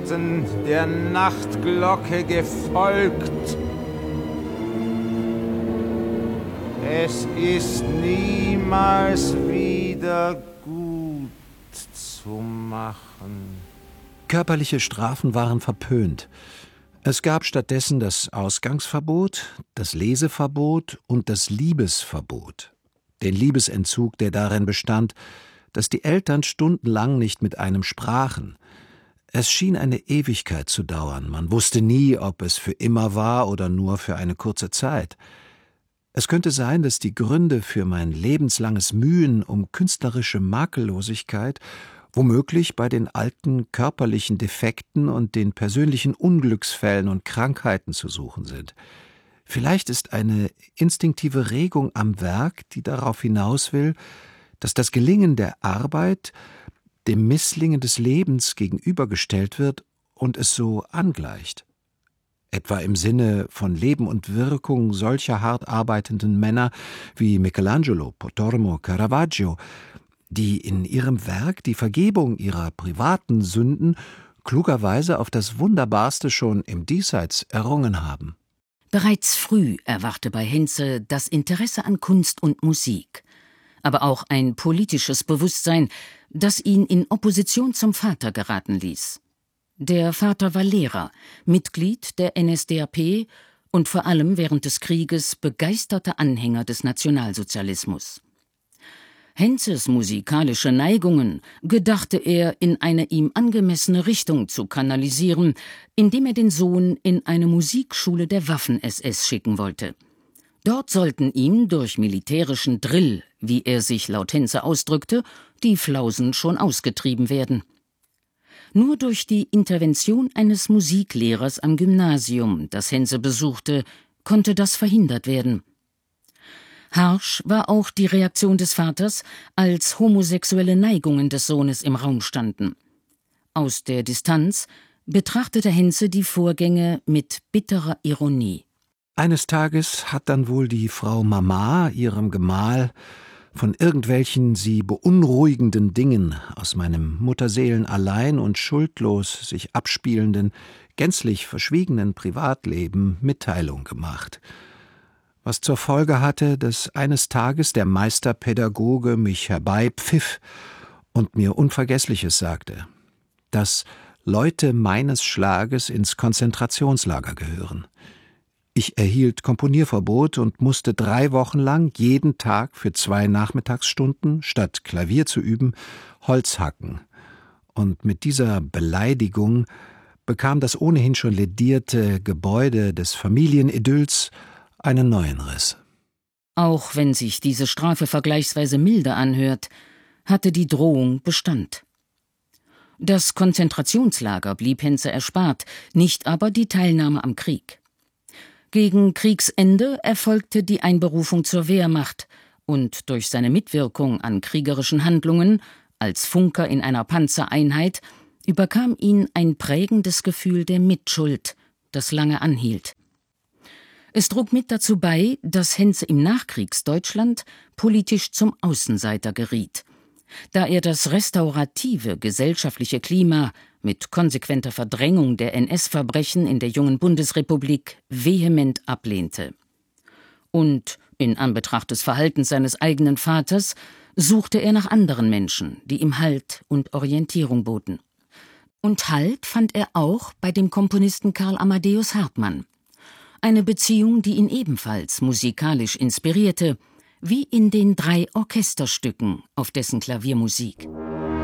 Tasten der Nachtglocke gefolgt. Es ist niemals wieder gut zu machen. Körperliche Strafen waren verpönt. Es gab stattdessen das Ausgangsverbot, das Leseverbot und das Liebesverbot. Den Liebesentzug, der darin bestand, dass die Eltern stundenlang nicht mit einem sprachen. Es schien eine Ewigkeit zu dauern. Man wusste nie, ob es für immer war oder nur für eine kurze Zeit. Es könnte sein, dass die Gründe für mein lebenslanges Mühen um künstlerische Makellosigkeit womöglich bei den alten körperlichen Defekten und den persönlichen Unglücksfällen und Krankheiten zu suchen sind. Vielleicht ist eine instinktive Regung am Werk, die darauf hinaus will, dass das Gelingen der Arbeit dem Misslingen des Lebens gegenübergestellt wird und es so angleicht. Etwa im Sinne von Leben und Wirkung solcher hart arbeitenden Männer wie Michelangelo, Pontormo, Caravaggio, die in ihrem Werk die Vergebung ihrer privaten Sünden klugerweise auf das Wunderbarste schon im Diesseits errungen haben. Bereits früh erwachte bei Henze das Interesse an Kunst und Musik, aber auch ein politisches Bewusstsein, das ihn in Opposition zum Vater geraten ließ. Der Vater war Lehrer, Mitglied der NSDAP und vor allem während des Krieges begeisterter Anhänger des Nationalsozialismus. Henzes musikalische Neigungen gedachte er in eine ihm angemessene Richtung zu kanalisieren, indem er den Sohn in eine Musikschule der Waffen-SS schicken wollte. Dort sollten ihm durch militärischen Drill, wie er sich laut Henze ausdrückte, die Flausen schon ausgetrieben werden. Nur durch die Intervention eines Musiklehrers am Gymnasium, das Henze besuchte, konnte das verhindert werden. Harsch war auch die Reaktion des Vaters, als homosexuelle Neigungen des Sohnes im Raum standen. Aus der Distanz betrachtete Henze die Vorgänge mit bitterer Ironie. Eines Tages hat dann wohl die Frau Mama ihrem Gemahl von irgendwelchen sie beunruhigenden Dingen aus meinem Mutterseelen allein und schuldlos sich abspielenden, gänzlich verschwiegenen Privatleben Mitteilung gemacht, was zur Folge hatte, dass eines Tages der Meisterpädagoge mich herbeipfiff und mir Unvergessliches sagte, dass Leute meines Schlages ins Konzentrationslager gehören. Ich erhielt Komponierverbot und musste 3 Wochen lang jeden Tag für 2 Nachmittagsstunden, statt Klavier zu üben, Holz hacken. Und mit dieser Beleidigung bekam das ohnehin schon ledierte Gebäude des Familienidylls einen neuen Riss. Auch wenn sich diese Strafe vergleichsweise milde anhört, hatte die Drohung Bestand. Das Konzentrationslager blieb Henze erspart, nicht aber die Teilnahme am Krieg. Gegen Kriegsende erfolgte die Einberufung zur Wehrmacht und durch seine Mitwirkung an kriegerischen Handlungen als Funker in einer Panzereinheit überkam ihn ein prägendes Gefühl der Mitschuld, das lange anhielt. Es trug mit dazu bei, dass Henze im Nachkriegsdeutschland politisch zum Außenseiter geriet, da er das restaurative gesellschaftliche Klima mit konsequenter Verdrängung der NS-Verbrechen in der jungen Bundesrepublik vehement ablehnte. Und in Anbetracht des Verhaltens seines eigenen Vaters suchte er nach anderen Menschen, die ihm Halt und Orientierung boten. Und Halt fand er auch bei dem Komponisten Karl Amadeus Hartmann. Eine Beziehung, die ihn ebenfalls musikalisch inspirierte, wie in den 3 Orchesterstücken auf dessen Klaviermusik.